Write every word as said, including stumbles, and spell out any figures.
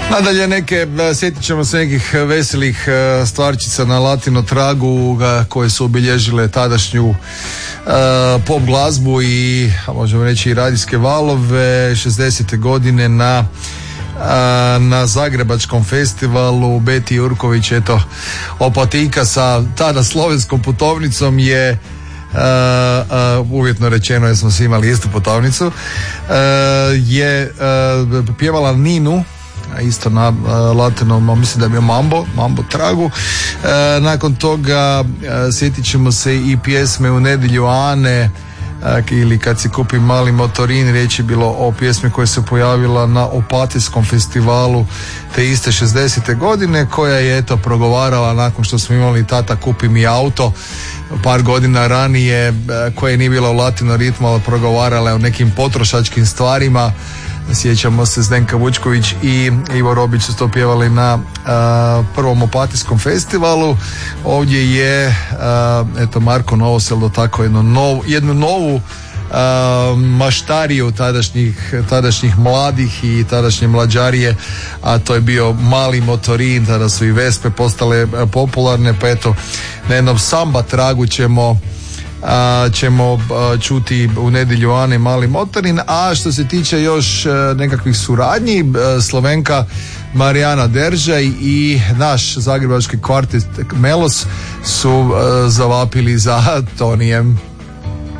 Nadalje neke, sjetit ćemo se nekih veselih stvarčica na latino tragu koje su obilježile tadašnju pop glazbu i, možemo reći, i radijske valove. šezdesete godine na na Zagrebačkom festivalu Beti Jurković, eto, Opatika sa tada slovenskom putovnicom je Uh, uh, uvjetno rečeno, jer smo svi imali istu putovnicu, uh, je uh, pjevala Ninu, isto na uh, latinom, mislim da je bio Mambo, Mambo tragu. Uh, nakon toga uh, sjetit ćemo se i pjesme U nedjelju Ane, uh, ili Kad si kupi mali motorin. Riječ je bilo o pjesmi koja se pojavila na Opatijskom festivalu te iste šezdesete godine, koja je eto progovarala nakon što smo imali Tata kupi mi auto par godina ranije, koje nije bila u latino ritmu, ali progovarala o nekim potrošačkim stvarima. Sjećamo se, Zdenka Vučković i Ivo Robić su to pjevali na uh, prvom Opatijskom festivalu. Ovdje je uh, eto Marko Novosel dotakao jednu novu, jednu novu uh, maštariju tadašnjih, tadašnjih mladih i tadašnje mlađarije, a to je bio Mali motorin. Tada su i Vespe postale uh, popularne, pa eto na jednom samba tragu ćemo A, ćemo a, čuti U nedjelju Ane, Mali motorin. A što se tiče još a, nekakvih suradnji, a, Slovenka Marijana Deržaj i naš zagrebački kvartet Melos su a, zavapili za Tonijem.